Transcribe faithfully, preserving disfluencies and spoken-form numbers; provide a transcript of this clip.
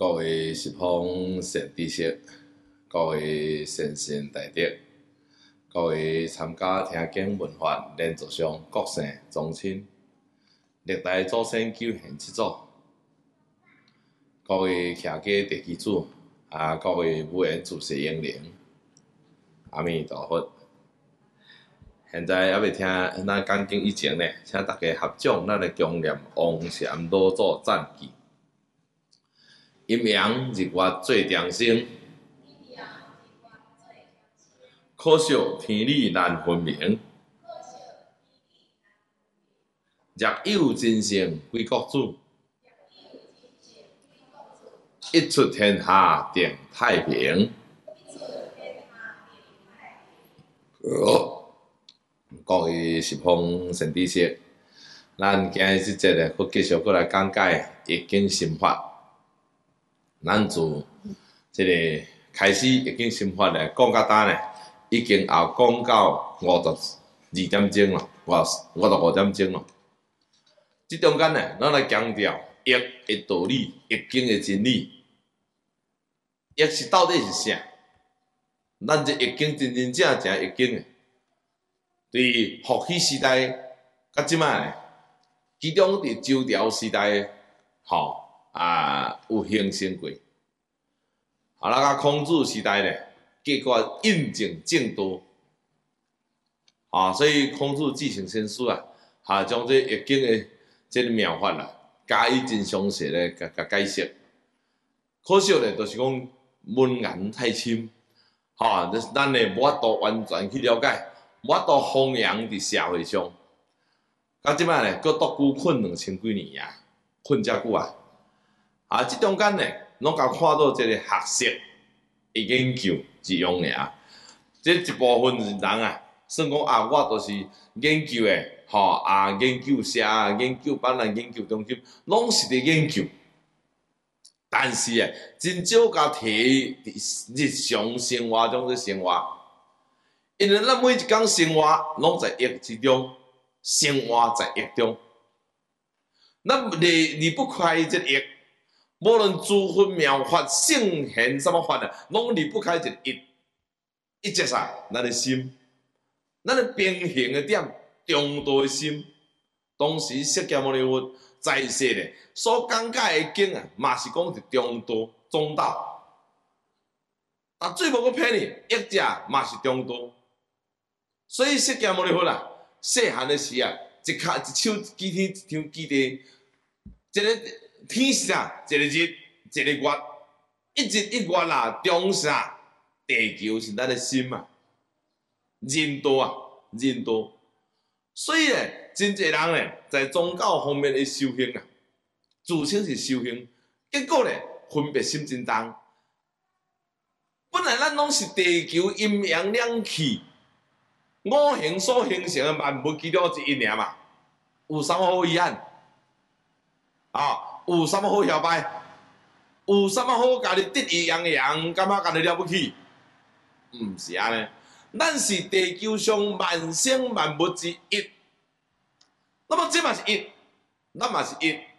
各位十方善知识，各位先贤大德，各位参加听经闻法连座上各姓宗亲，历代祖先九贤七祖，各位徛家地基主，啊，各位无缘主持英灵，阿弥陀佛。现在还未听咱讲经以前呢，请大家合掌，咱来供念王禅老祖赞记。阴阳日月做长生，可惜天理难分明。若有真圣归国主，一出天下定太平。各位十方善知识，咱今日即节咧，佫继续佫来讲解易经心法。咱自即个开始易经心法咧，讲到呾咧，已经也讲到五十二点钟咯，五五十五点钟咯。即中间咧，咱来强调易的道理，易经的真理。易是到底是啥？咱这易经真真正正易经诶，对伏羲时代甲即摆咧，其中伫周朝时代吼。啊，有形成过，啊，那个孔子时代咧，结果印证正多，啊，所以孔子继承先师啊，哈，将这易经的这个妙法啦，加以真详细咧，甲甲解释。可惜咧，就是讲文言太深，哈，咱咧无法度完全去了解，无法度弘扬伫社会上。到即摆咧，佫独孤困两千几年啊，困遮久啊。啊，即中间呢，拢甲看到即个学识的研究之用尔。即一部分人啊，算讲啊，我都是研究的，吼啊，研究社啊，研究班啊，研究中心，拢是伫研究。但是啊，真少甲提日常生活中的生活，因为咱每一工生活拢在易之中，生活在易中，咱离离不开这易。无论诸佛妙法、圣贤什么法啊，拢离不开一个一，一只啥？咱的心，咱的平衡的点，中道的心。当时释迦牟尼佛在世咧，所讲解的经啊，嘛是讲是中道、中道。啊，最无个骗你，一只嘛是中道。所以释迦牟尼佛啊，细汉的时啊，一脚一手举天，一张举地，一个。天是啥？一个日，一个月，一日一月啦，中啥？地球是咱的心嘛，人道啊，人道。所以咧，真侪人咧，在宗教方面的修行啊，自称是修行，结果咧，分别心真重。本来咱拢是地球阴阳两气，五行所形成的万物其中之一尔嘛，有啥物好遗憾？啊！有啥物好摇摆？有啥物好家己得意洋洋，感觉家己了不起？毋是安尼，咱是地球上万生万物之一。那么这嘛是一，咱嘛是一，